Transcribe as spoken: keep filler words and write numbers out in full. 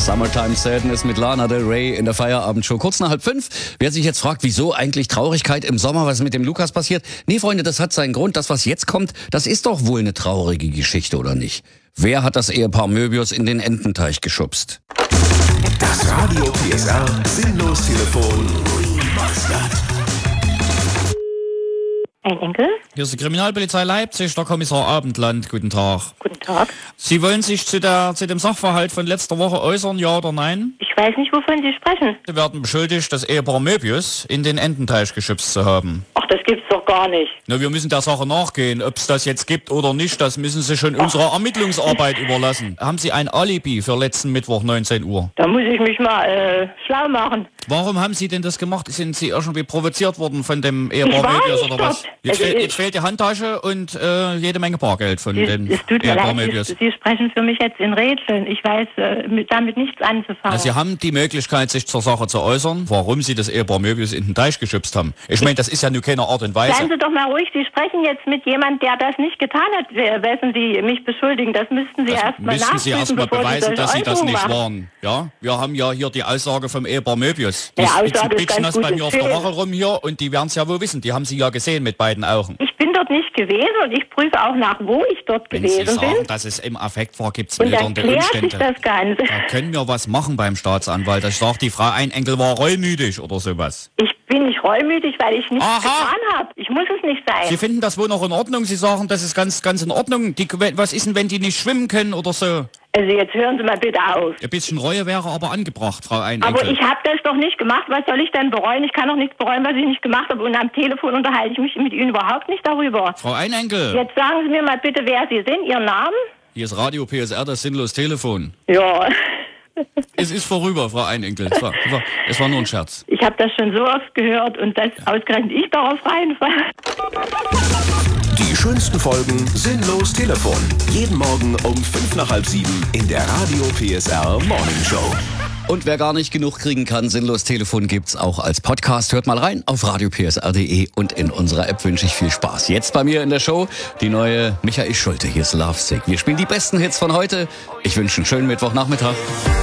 Summertime Sadness mit Lana Del Rey in der Feierabendshow. Kurz nach halb fünf. Wer sich jetzt fragt, wieso eigentlich Traurigkeit im Sommer, was mit dem Lukas passiert? Nee, Freunde, das hat seinen Grund. Das, was jetzt kommt, das ist doch wohl eine traurige Geschichte, oder nicht? Wer hat das Ehepaar Möbius in den Ententeich geschubst? Das Radio P S R Sinnlos-Telefon Remastered. Ein Enkel? Hier ist die Kriminalpolizei Leipzig, der Kommissar Abendland. Guten Tag. Guten Tag. Sie wollen sich zu, der, zu dem Sachverhalt von letzter Woche äußern, ja oder nein? Ich weiß nicht, wovon Sie sprechen. Sie werden beschuldigt, das Ehepaar Möbius in den Ententeich geschubst zu haben. Ach, das gibt's doch gar nicht. Na, wir müssen der Sache nachgehen. Ob es das jetzt gibt oder nicht, das müssen Sie schon unserer Ermittlungsarbeit überlassen. Haben Sie ein Alibi für letzten Mittwoch neunzehn Uhr? Da muss ich mich mal äh, schlau machen. Warum haben Sie denn das gemacht? Sind Sie irgendwie provoziert worden von dem Ehepaar Ich war Möbius nicht oder was? dort. Jetzt, Also fehlt, ich- jetzt fehlt die Handtasche und äh, jede Menge Bargeld von Es, dem es tut mir Ehepaar leid, Möbius. Sie, Sie sprechen für mich jetzt in Rätseln. Ich weiß äh, mit, damit nichts anzufangen. Na, Sie haben die Möglichkeit, sich zur Sache zu äußern, warum Sie das Ehepaar Möbius in den Teich geschubst haben. Ich meine, das ist ja nur keine Art und Weise. Seien Sie doch mal ruhig, Sie sprechen jetzt mit jemandem, der das nicht getan hat, wer- wessen Sie mich beschuldigen. Das müssten Sie Das erst mal müssten Sie nachprüfen, erst mal bevor beweisen, solche dass Sie das Äußerungen nicht machen. waren. Ja, wir haben ja hier die Aussage vom Ehepaar Möbius. Die Ja, Aussage ist bitchen ganz das gut bei mir auf der erzählt. Wache rum hier und die werden es ja wohl wissen. Die haben Sie ja gesehen mit beiden Augen. Ich bin dort nicht gewesen und ich prüfe auch nach, wo ich dort Wenn Sie gewesen sagen, bin. dass es im Affekt war, gibt es Und dann mildernde klärt sich Umstände. das Ganze. Da können wir was machen beim Staatsanwalt. Ich sage, die Frau Einenkel war reumütig oder sowas. Ich bin nicht reumütig, weil ich nichts Aha. getan habe. Ich muss es nicht sein. Sie finden das wohl noch in Ordnung? Sie sagen, das ist ganz, ganz in Ordnung. Die, was ist denn, wenn die nicht schwimmen können oder so? Also jetzt hören Sie mal bitte auf. Ein bisschen Reue wäre aber angebracht, Frau Einenkel. Aber ich habe das doch nicht gemacht. Was soll ich denn bereuen? Ich kann doch nichts bereuen, was ich nicht gemacht habe. Und am Telefon unterhalte ich mich mit Ihnen überhaupt nicht darüber. Frau Einenkel, Jetzt sagen Sie mir mal bitte, wer Sie sind, Ihren Namen? hier ist Radio P S R, das sinnlos Telefon. Ja, Es ist vorüber, Frau Einenkel. Es war, es war, es war nur ein Scherz. ich habe das schon so oft gehört und dass ausgerechnet ich darauf reinfalle. Die schönsten Folgen Sinnlos Telefon. Jeden Morgen um fünf nach halb sieben in der Radio P S R Morning Show. Und wer gar nicht genug kriegen kann, Sinnlos Telefon gibt's auch als Podcast. Hört mal rein auf radio p s r punkt d e und in unserer App wünsche ich viel Spaß. Jetzt bei mir in der Show die neue Michael Schulte. Hier ist Lovesick. Wir spielen die besten Hits von heute. Ich wünsche einen schönen Mittwochnachmittag.